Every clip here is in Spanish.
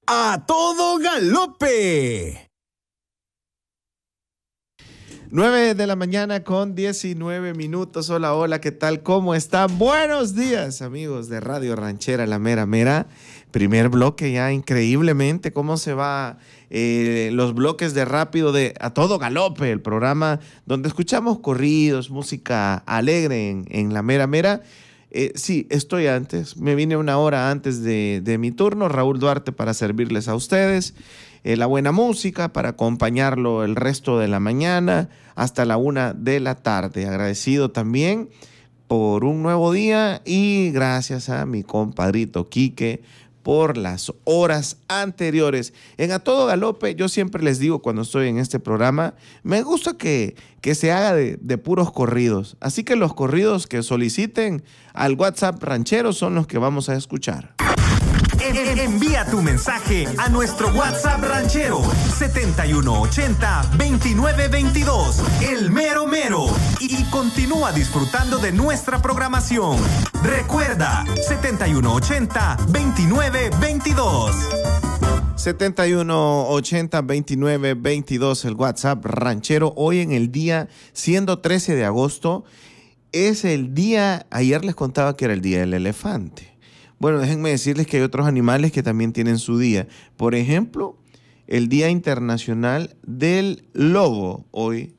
A todo galope. 9 de la mañana con 19 minutos. Hola, hola, ¿qué tal? ¿Cómo están? Buenos días, amigos de Radio Ranchera, la mera mera. Primer bloque ya, increíblemente, cómo se va los bloques de rápido de A Todo Galope, el programa donde escuchamos corridos, música alegre en la mera mera. Sí, estoy antes, me vine una hora antes de mi turno, Raúl Duarte, para servirles a ustedes la buena música, para acompañarlo el resto de la mañana hasta la 1 de la tarde. Agradecido también por un nuevo día y gracias a mi compadrito Quique por las horas anteriores. En A Todo Galope, yo siempre les digo cuando estoy en este programa, me gusta que se haga de puros corridos. Así que los corridos que soliciten al WhatsApp ranchero son los que vamos a escuchar. Envía tu mensaje a nuestro WhatsApp ranchero 7180-2922, el mero mero, y continúa disfrutando de nuestra programación. Recuerda, 7180-2922. 7180-2922, el WhatsApp ranchero. Hoy en el día, siendo 13 de agosto, es el día, ayer les contaba que era el día del elefante. Bueno, déjenme decirles que hay otros animales que también tienen su día. Por ejemplo, el Día Internacional del Lobo, hoy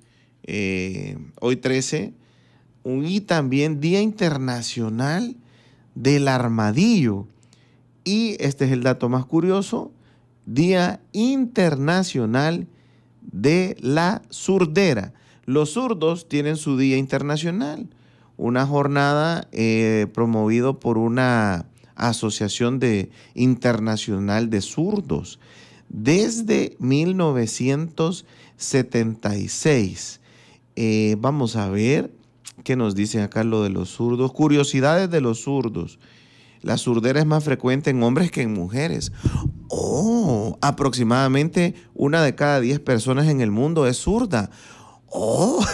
13, y también Día Internacional del Armadillo. Y este es el dato más curioso, Día Internacional de la Surdera. Los zurdos tienen su Día Internacional, una jornada promovido por una Asociación Internacional de Zurdos desde 1976. Vamos a ver qué nos dicen acá lo de los zurdos. Curiosidades de los zurdos. La surdera es más frecuente en hombres que en mujeres. Oh, aproximadamente 1 de cada 10 personas en el mundo es zurda. Oh.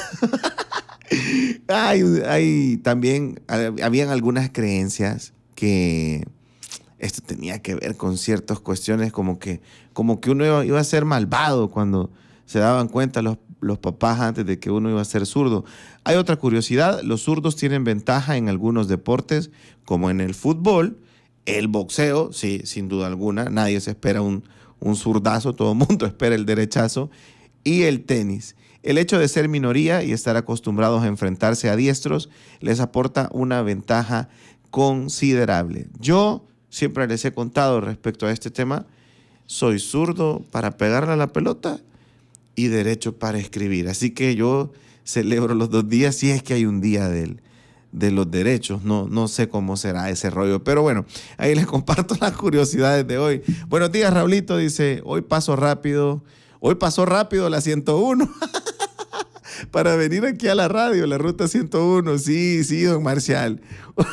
Habían algunas creencias que esto tenía que ver con ciertas cuestiones como que uno iba a ser malvado cuando se daban cuenta los papás antes de que uno iba a ser zurdo. Hay otra curiosidad, los zurdos tienen ventaja en algunos deportes como en el fútbol, el boxeo, sí, sin duda alguna, nadie se espera un zurdazo, todo el mundo espera el derechazo, y el tenis. El hecho de ser minoría y estar acostumbrados a enfrentarse a diestros les aporta una ventaja considerable. Yo siempre les he contado respecto a este tema, soy zurdo para pegarle a la pelota y derecho para escribir. Así que yo celebro los 2 días, si es que hay un día de los derechos. No sé cómo será ese rollo, pero bueno, ahí les comparto las curiosidades de hoy. Buenos días, Raulito, dice, hoy pasó rápido la 101 para venir aquí a la radio, la ruta 101. Sí, don Marcial.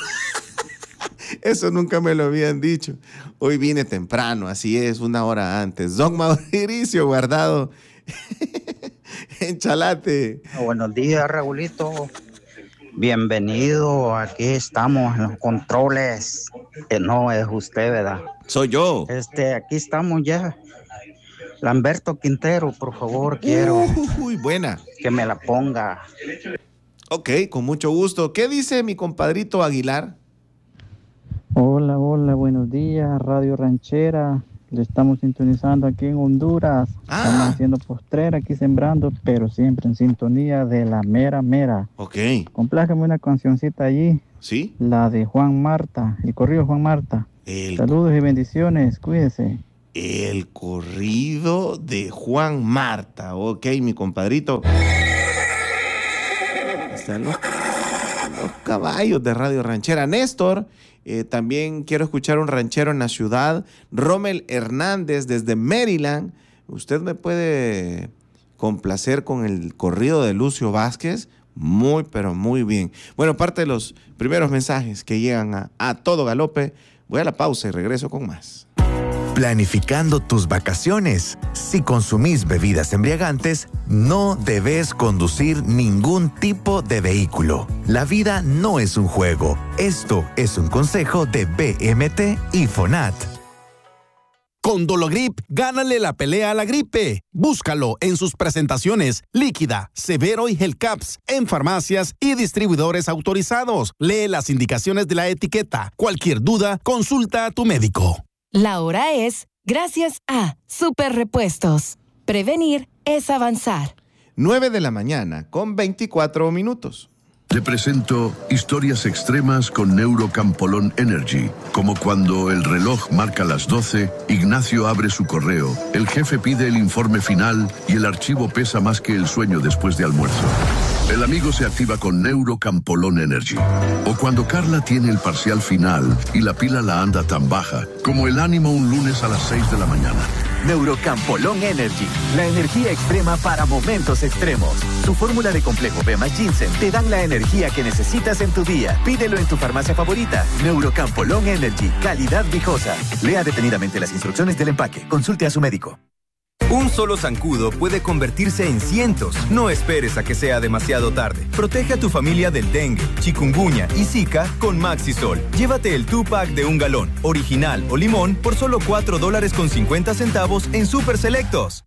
Eso nunca me lo habían dicho. Hoy vine temprano, así es, 1 hora antes. Don Mauricio Guardado en Chalate. Buenos días, Raulito. Bienvenido. Aquí estamos en los controles. No es usted, ¿verdad? Soy yo. Aquí estamos ya. Lamberto Quintero, por favor, quiero. Buena. Que me la ponga. Ok, con mucho gusto. ¿Qué dice mi compadrito Aguilar? Hola, buenos días, Radio Ranchera. Le estamos sintonizando aquí en Honduras. Estamos haciendo postrera aquí sembrando, pero siempre en sintonía de la mera mera. Ok. Complájame una cancioncita allí. ¿Sí? La de Juan Marta, el corrido Juan Marta. Saludos y bendiciones, cuídese. El corrido de Juan Marta. Ok, mi compadrito. Están los caballos de Radio Ranchera. Néstor, también quiero escuchar un ranchero en la ciudad. Rommel Hernández desde Maryland. ¿Usted me puede complacer con el corrido de Lucio Vázquez? Muy, pero muy bien. Bueno, parte de los primeros mensajes que llegan a todo galope. Voy a la pausa y regreso con más. Planificando tus vacaciones. Si consumís bebidas embriagantes, no debes conducir ningún tipo de vehículo. La vida no es un juego. Esto es un consejo de BMT y FONAT. Con Dologrip, gánale la pelea a la gripe. Búscalo en sus presentaciones líquida, severo y gel caps en farmacias y distribuidores autorizados. Lee las indicaciones de la etiqueta. Cualquier duda, consulta a tu médico. La hora es gracias a Super Repuestos. Prevenir es avanzar. 9 de la mañana con 24 minutos. Te presento historias extremas con Neurocampolón Energy, como cuando el reloj marca las 12, Ignacio abre su correo, el jefe pide el informe final y el archivo pesa más que el sueño después de almuerzo. El amigo se activa con Neurocampolón Energy. O cuando Carla tiene el parcial final y la pila la anda tan baja, como el ánimo un lunes a las 6 de la mañana. Neurocampolón Energy, la energía extrema para momentos extremos. Su fórmula de complejo B más ginseng te dan la energía que necesitas en tu día. Pídelo en tu farmacia favorita. Neurocampolón Energy, calidad viejosa. Lea detenidamente las instrucciones del empaque. Consulte a su médico. Un solo zancudo puede convertirse en cientos. No esperes a que sea demasiado tarde. Protege a tu familia del dengue, chikungunya y zika con Maxisol. Llévate el 2-pack de 1 galón, original o limón por solo $4.50 en Super Selectos.